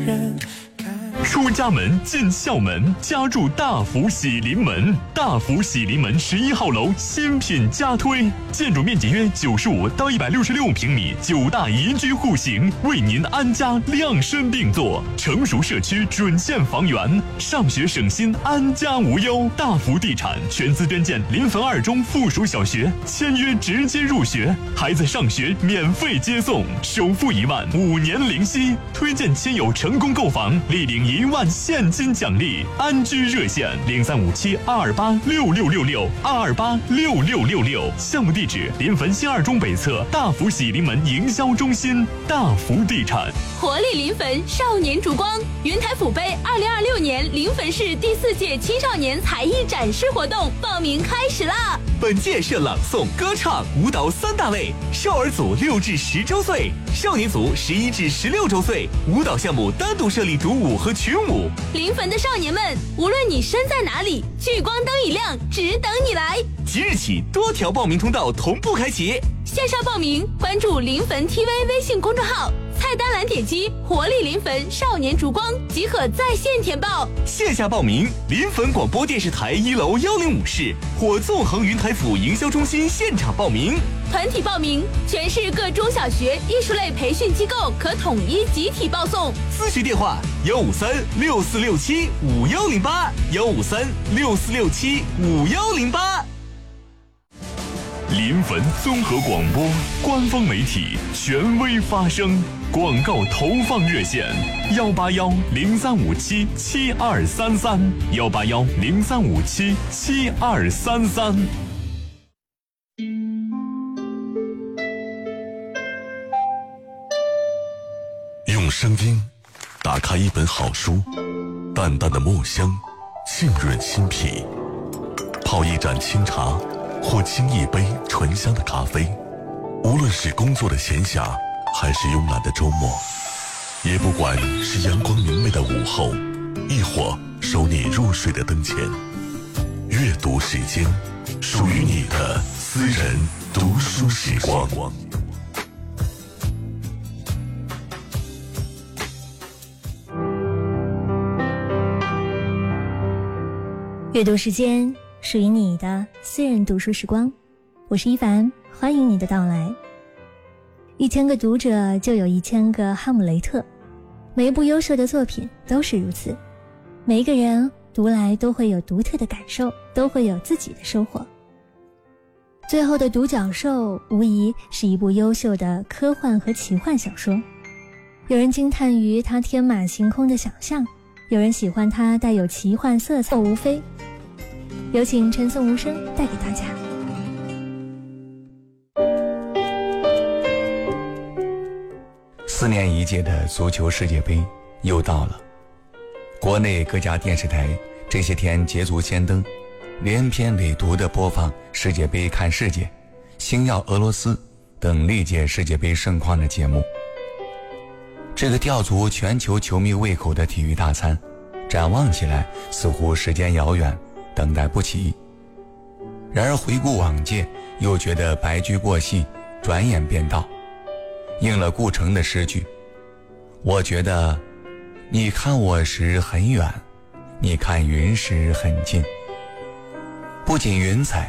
人。 出家门进校门，家住大福喜临门。大福喜临门11号楼新品加推，建筑面积约95到166平米，9大宜居户型，为您安家量身定做。成熟社区准现房源，上学省心，安家无忧。大福地产全资捐建临汾2中附属小学，签约直接入学，孩子上学免费接送，首付1万，5年零息。推荐亲友成功购房，立领1万现金奖励。安居热线0357-228-6666，228-6666。项目地址：临汾新2中北侧大福喜临门营销中心。大福地产。 活力临汾少年烛光云台府杯2026年临汾市第4届青少年才艺展示活动报名开始啦！ 本届设朗诵、歌唱、舞蹈3大类，少儿组6至10周岁，少年组11至16周岁。舞蹈项目单独设立独舞和群舞。 临汾的少年们，无论你身在哪里，聚光灯一亮，只等你来。 即日起，多条报名通道同步开启。 线上报名，关注临汾 TV 微信公众号，菜单栏点击活力临汾少年烛光即可在线填报。 线下报名，临汾广播电视台1楼105室或纵横云台府营销中心现场报名。 团体报名，全市各中小学艺术类培训机构可统一集体报送。 咨询电话153-6467-5108，153-6467-5108。 临汾综合广播官方媒体，权威发声。广告投放热线：181-0357-7233，181-0357-7233。 用声音打开一本好书，淡淡的墨香浸润心脾，泡一盏清茶或沏一杯醇香的咖啡，无论是工作的闲暇还是慵懒的周末，也不管是阳光明媚的午后，亦或守你入睡的灯前，阅读时间，属于你的私人读书时光。 阅读时间，属于你的私人读书时光。我是一凡，欢迎你的到来。1000个读者就有1000个哈姆雷特，每一部优秀的作品都是如此，每一个人读来都会有独特的感受，都会有自己的收获。最后的独角兽无疑是一部优秀的科幻和奇幻小说，有人惊叹于它天马行空的想象，有人喜欢它带有奇幻色彩，无非。有请陈颂无声带给大家。 4年一届的足球世界杯又到了，国内各家电视台这些天捷足先登，连篇累牍地播放世界杯看世界、星耀俄罗斯等历届世界杯盛况的节目。这个吊足全球球迷胃口的体育大餐，展望起来似乎时间遥远，等待不起。然而回顾往届，又觉得白驹过隙，转眼便到，应了顾城的诗句：我觉得你看我时很远，你看云时很近。不仅云彩